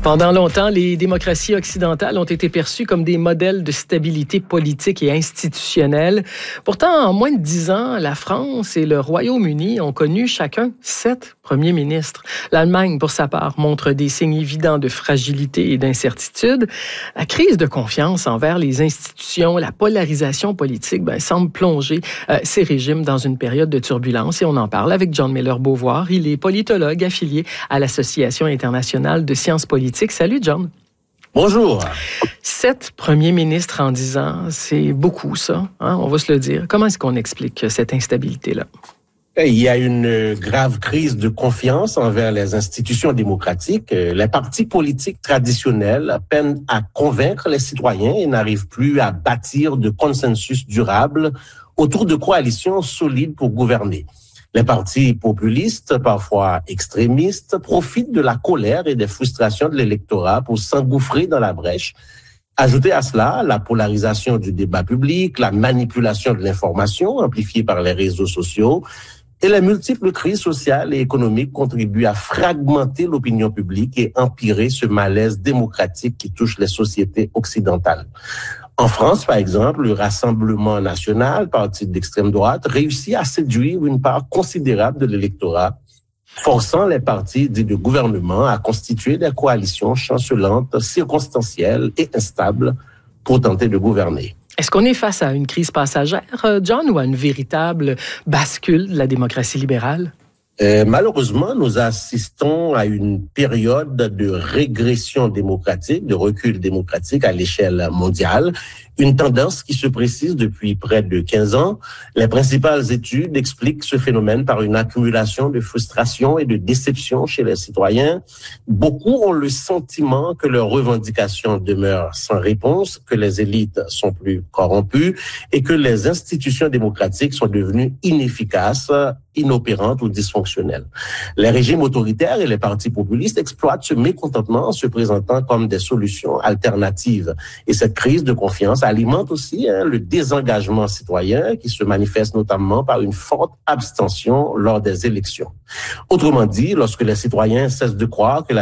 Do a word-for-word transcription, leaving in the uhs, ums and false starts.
Pendant longtemps, les démocraties occidentales ont été perçues comme des modèles de stabilité politique et institutionnelle. Pourtant, en moins de dix ans, la France et le Royaume-Uni ont connu chacun sept premiers ministres. L'Allemagne, pour sa part, montre des signes évidents de fragilité et d'incertitude. La crise de confiance envers les institutions, la polarisation politique, ben, semble plonger euh, ces régimes dans une période de turbulence. Et on en parle avec John Miller-Beauvoir. Il est politologue affilié à l'Association internationale de sciences politiques. Salut, John. Bonjour. Sept premiers ministres en dix ans, c'est beaucoup, ça. Hein? On va se le dire. Comment est-ce qu'on explique cette instabilité-là? Il y a une grave crise de confiance envers les institutions démocratiques. Les partis politiques traditionnels peinent à convaincre les citoyens et n'arrivent plus à bâtir de consensus durable autour de coalitions solides pour gouverner. Les partis populistes, parfois extrémistes, profitent de la colère et des frustrations de l'électorat pour s'engouffrer dans la brèche. Ajoutez à cela la polarisation du débat public, la manipulation de l'information amplifiée par les réseaux sociaux et les multiples crises sociales et économiques contribuent à fragmenter l'opinion publique et empirer ce malaise démocratique qui touche les sociétés occidentales. En France, par exemple, le Rassemblement national, parti d'extrême droite, réussit à séduire une part considérable de l'électorat, forçant les partis dits de gouvernement à constituer des coalitions chancelantes, circonstancielles et instables pour tenter de gouverner. Est-ce qu'on est face à une crise passagère, John, ou à une véritable bascule de la démocratie libérale? Euh, malheureusement, nous assistons à une période de régression démocratique, de recul démocratique à l'échelle mondiale, une tendance qui se précise depuis près de quinze ans. Les principales études expliquent ce phénomène par une accumulation de frustration et de déception chez les citoyens. Beaucoup ont le sentiment que leurs revendications demeurent sans réponse, que les élites sont plus corrompues et que les institutions démocratiques sont devenues inefficaces, inopérantes ou dysfonctionnelles. Les régimes autoritaires et les partis populistes exploitent ce mécontentement en se présentant comme des solutions alternatives. Et cette crise de confiance alimente aussi hein, le désengagement citoyen qui se manifeste notamment par une forte abstention lors des élections. Autrement dit, lorsque les citoyens cessent de croire que la